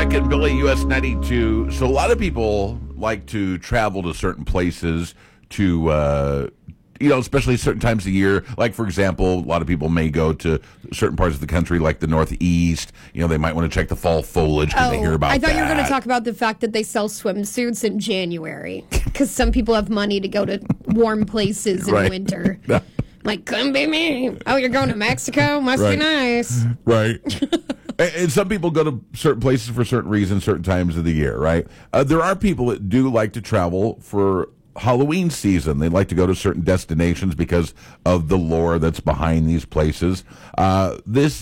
Rick and Billy, US 92. So a lot of people like to travel to certain places to, especially certain times of year. Like, for example, a lot of people may go to certain parts of the country, like the Northeast. They might want to check the fall foliage because they hear about that. I thought you were going to talk about the fact that they sell swimsuits in January because some people have money to go to warm places in winter. Like, couldn't be me. Oh, you're going to Mexico? Must be nice. Right. And some people go to certain places for certain reasons, certain times of the year, right? There are people that do like to travel for Halloween season. They like to go to certain destinations because of the lore that's behind these places. Like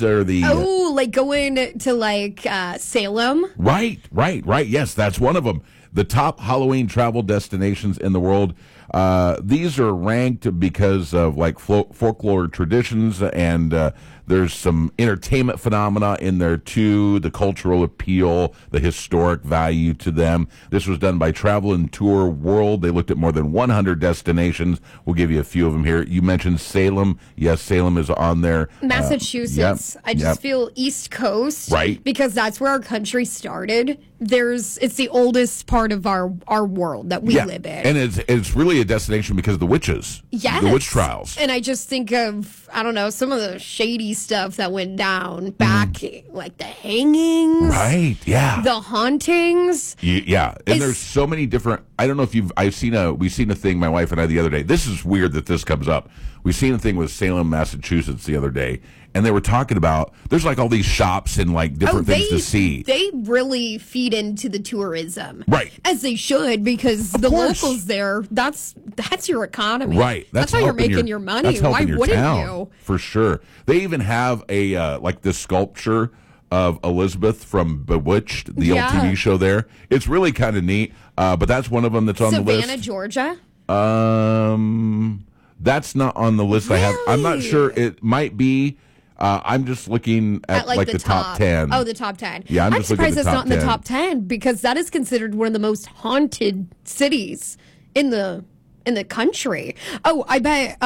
going to Salem? Right. Yes, that's one of them. The top Halloween travel destinations in the world. These are ranked because of folklore traditions, and there's some entertainment phenomena in there too, the cultural appeal, the historic value to them. This was done by Travel and Tour World. They looked at more than 100 destinations. We'll give you a few of them here. You mentioned Salem. Yes, Salem is on there. Massachusetts. I just feel East Coast. Right. Because that's where our country started. It's the oldest part of our world that we live in. And it's really a destination because of the witches. Yes. The witch trials. And I just think of, some of the shady stuff that went down back, like the hangings. Right, yeah. The hauntings. Yeah. And there's so many different, I don't know if we've seen a thing, my wife and I, the other day. This is weird that this comes up. We've seen a thing with Salem, Massachusetts the other day. And they were talking about, there's all these shops and different things to see. They really feed into the tourism. Right. As they should, because the locals there, that's your economy. Right. That's how you're making your money. That's helping Why your wouldn't town, you? For sure. They even have a, this sculpture of Elizabeth from Bewitched, the old TV show there. It's really kind of neat. But that's one of them that's on the list. Savannah, Georgia? That's not on the list I have. I'm not sure. It might be. I'm just looking at the top 10. Oh, the top 10. Yeah, I'm surprised it's not in the top 10 because that is considered one of the most haunted cities in the country. Oh, I bet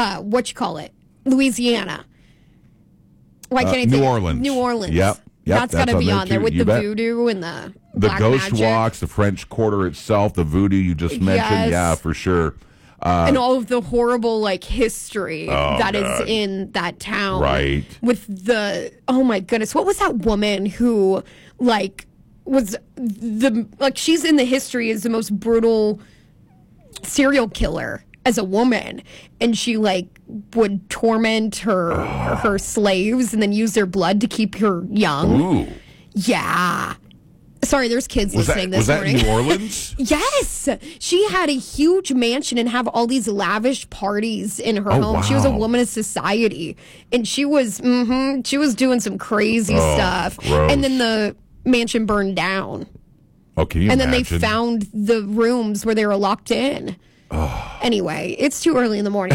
Louisiana. Why can't I think? New Orleans. New Orleans. Yep. That's got to be on there with the voodoo and the black ghost magic. walks, the French Quarter itself, the voodoo you just mentioned. Yeah, for sure. And all of the horrible history that is in that town. Right. With oh my goodness, what was that woman who was she's in the history as the most brutal serial killer as a woman, and she would torment her slaves and then use their blood to keep her young. Ooh. Yeah. Sorry, there's kids listening this morning. Was that in New Orleans? Yes. She had a huge mansion and have all these lavish parties in her home. Wow. She was a woman of society. And she was doing some crazy stuff. Gross. And then the mansion burned down. Oh, can you And imagine? then they found the rooms where they were locked in. Oh. Anyway, it's too early in the morning.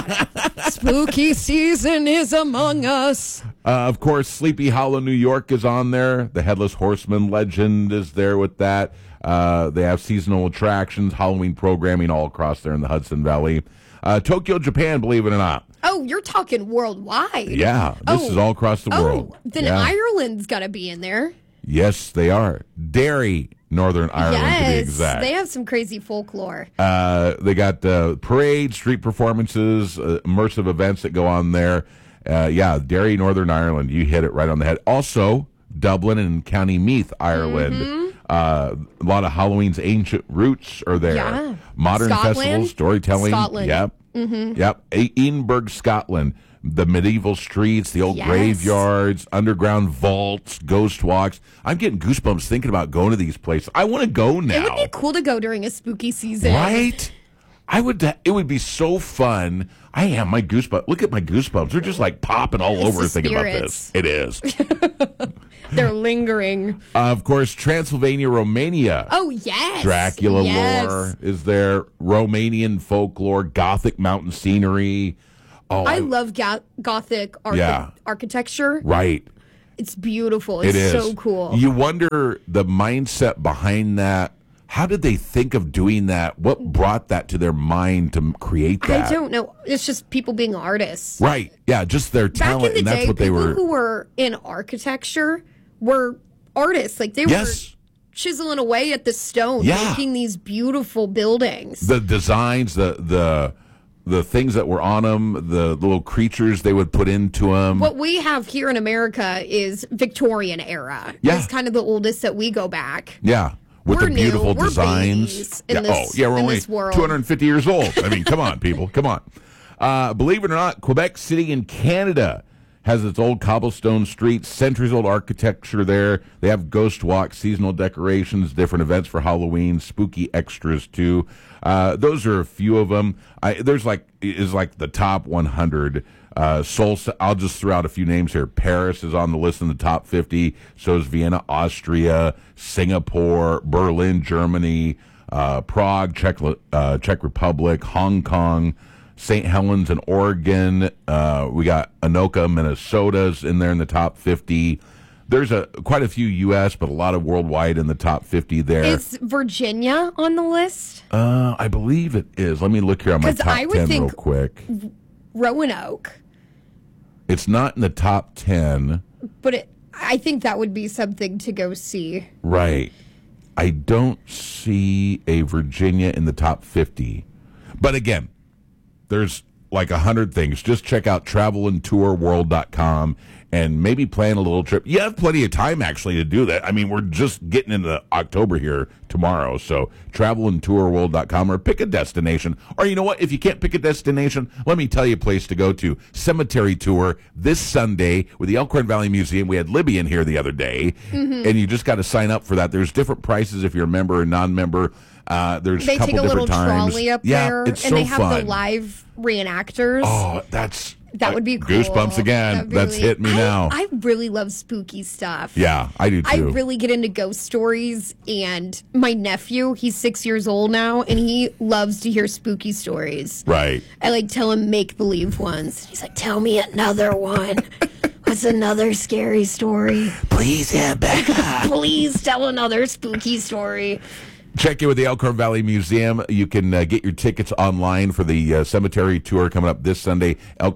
Spooky season is among us. Of course, Sleepy Hollow, New York is on there. The Headless Horseman legend is there with that. They have seasonal attractions, Halloween programming all across there in the Hudson Valley. Tokyo, Japan, believe it or not. Oh, you're talking worldwide. Yeah, this is all across the world. Then Ireland's got to be in there. Yes, they are. Derry, Northern Ireland, to be exact. They have some crazy folklore. They got parades, street performances, immersive events that go on there. Derry, Northern Ireland. You hit it right on the head. Also, Dublin and County Meath, Ireland. Mm-hmm. A lot of Halloween's ancient roots are there. Yeah. Modern Scotland. festivals, storytelling. Scotland. Yep. Mm-hmm. Yep. Edinburgh, Scotland. The medieval streets, the old graveyards, underground vaults, ghost walks. I'm getting goosebumps thinking about going to these places. I want to go now. It would be cool to go during a spooky season. Right? It would be so fun. I have my goosebumps. Look at my goosebumps. They're just popping all over thinking about this. It is. They're lingering. Of course, Transylvania, Romania. Oh, yes. Dracula lore is there. Romanian folklore, Gothic mountain scenery. Oh, I love Gothic architecture. Right. It's beautiful. It's so cool. You wonder the mindset behind that. How did they think of doing that? What brought that to their mind to create that? I don't know. It's just people being artists. Right. Yeah, just their talent. Back in the and that's day, what they were. people who were in architecture were artists. They were chiseling away at the stone, making these beautiful buildings. The designs, the things that were on them, the little creatures they would put into them. What we have here in America is Victorian era. Yeah. It's kind of the oldest that we go back. Yeah. With We're the beautiful new. We're designs. babies in this, we're in only this world. 250 years old. I mean, come on, people. Come on. Believe it or not, Quebec City in Canada has its old cobblestone streets, centuries-old architecture there. They have ghost walks, seasonal decorations, different events for Halloween, spooky extras, too. Those are a few of them. There's like the top 100. I'll just throw out a few names here. Paris is on the list in the top 50. So is Vienna, Austria, Singapore, Berlin, Germany, Prague, Czech Republic, Hong Kong, St. Helens in Oregon. We got Anoka, Minnesota's in there in the top 50. There's quite a few U.S., but a lot of worldwide in the top 50 there. Is Virginia on the list? I believe it is. Let me look here on my top 10 real quick. Roanoke. It's not in the top 10. But I think that would be something to go see. Right. I don't see a Virginia in the top 50. But again, there's like 100 things. Just check out travelandtourworld.com and maybe plan a little trip. You have plenty of time, actually, to do that. I mean, we're just getting into October here tomorrow. So travelandtourworld.com, or pick a destination. Or you know what? If you can't pick a destination, let me tell you a place to go to. Cemetery Tour this Sunday with the Elkhorn Valley Museum. We had Libby in here the other day. Mm-hmm. And you just got to sign up for that. There's different prices if you're a member or non-member. There's they a couple take a little different times. trolley up there, it's and so they have fun. the live reenactors. Oh, that would be cool. Goosebumps again. That's hit me now. I really love spooky stuff. Yeah, I do too. I really get into ghost stories, and my nephew, he's 6 years old now, and he loves to hear spooky stories. Right. I like tell him make-believe ones. He's like, tell me another one. What's another scary story? Please, Aunt Becca. Please tell another spooky story. Check in with the Elkhorn Valley Museum. You can get your tickets online for the cemetery tour coming up this Sunday,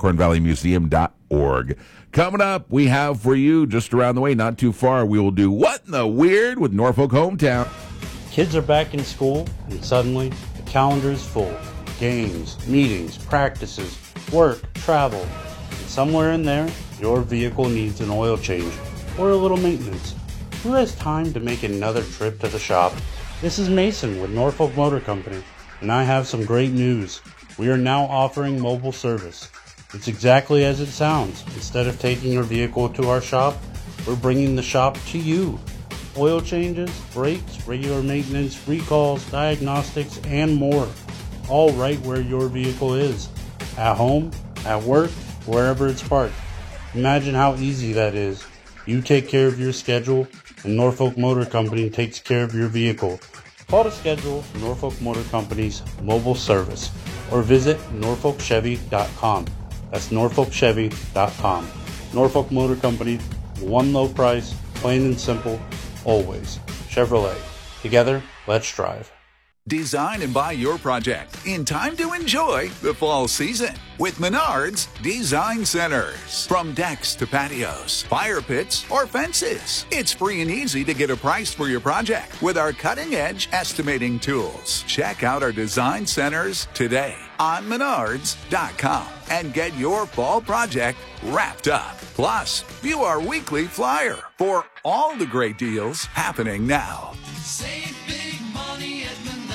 elkhornvalleymuseum.org. Coming up, we have for you, just around the way, not too far, we will do What in the Weird with Norfolk Hometown. Kids are back in school, and suddenly the calendar is full. Games, meetings, practices, work, travel. And somewhere in there, your vehicle needs an oil change or a little maintenance. Who has time to make another trip to the shop? This is Mason with Norfolk Motor Company, and I have some great news. We are now offering mobile service. It's exactly as it sounds. Instead of taking your vehicle to our shop, we're bringing the shop to you. Oil changes, brakes, regular maintenance, recalls, diagnostics, and more. All right where your vehicle is. At home, at work, wherever it's parked. Imagine how easy that is. You take care of your schedule, and Norfolk Motor Company takes care of your vehicle. Call to schedule Norfolk Motor Company's mobile service or visit norfolkchevy.com. That's norfolkchevy.com. Norfolk Motor Company, one low price, plain and simple, always. Chevrolet. Together, let's drive. Design and buy your project in time to enjoy the fall season with Menards Design Centers. From decks to patios, fire pits, or fences, it's free and easy to get a price for your project with our cutting-edge estimating tools. Check out our design centers today on Menards.com and get your fall project wrapped up. Plus, view our weekly flyer for all the great deals happening now. Save big money at Menards.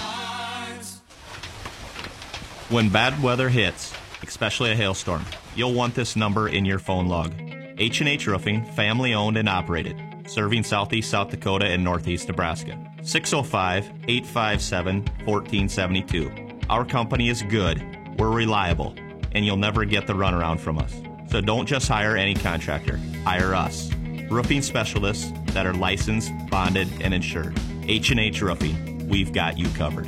When bad weather hits, especially a hailstorm, you'll want this number in your phone log. H&H Roofing, family owned and operated, serving southeast South Dakota and northeast Nebraska. 605-857-1472. Our company is good, we're reliable, and you'll never get the runaround from us. So don't just hire any contractor, hire us. Roofing specialists that are licensed, bonded, and insured. H&H Roofing, we've got you covered.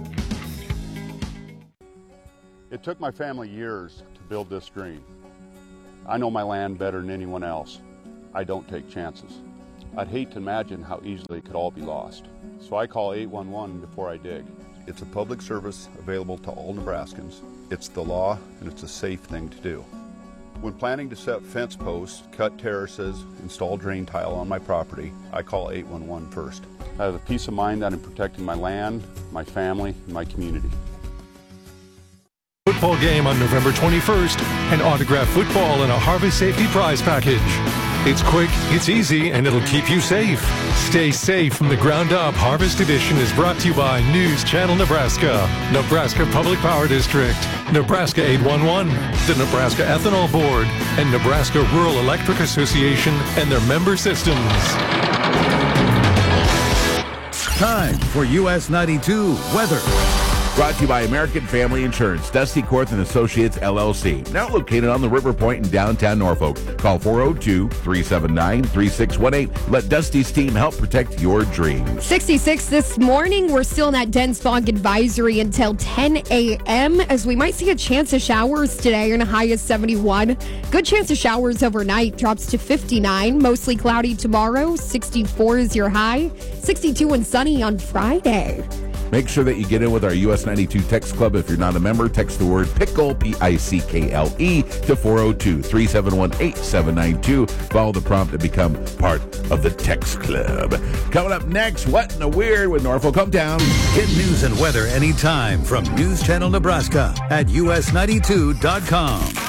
It took my family years to build this dream. I know my land better than anyone else. I don't take chances. I'd hate to imagine how easily it could all be lost. So I call 811 before I dig. It's a public service available to all Nebraskans. It's the law, and it's a safe thing to do. When planning to set fence posts, cut terraces, install drain tile on my property, I call 811 first. I have the peace of mind that I'm protecting my land, my family, and my community. Football game on November 21st and autographed football in a Harvest Safety Prize package. It's quick, it's easy, and it'll keep you safe. Stay safe from the ground up. Harvest Edition is brought to you by News Channel Nebraska, Nebraska Public Power District, Nebraska 811, the Nebraska Ethanol Board, and Nebraska Rural Electric Association and their member systems. Time for US 92 weather. Brought to you by American Family Insurance, Dusty Korth and Associates, LLC. Now located on the River Point in downtown Norfolk. Call 402-379-3618. Let Dusty's team help protect your dreams. 66 this morning. We're still in that dense fog advisory until 10 a.m. as we might see a chance of showers today and a high of 71. Good chance of showers overnight, drops to 59. Mostly cloudy tomorrow. 64 is your high. 62 and sunny on Friday. Make sure that you get in with our US 92 Text Club. If you're not a member, text the word PICKLE, P-I-C-K-L-E, to 402-371-8792. Follow the prompt to become part of the Text Club. Coming up next, What in the Weird with Norfolk Hometown. Get news and weather anytime from News Channel Nebraska at us92.com.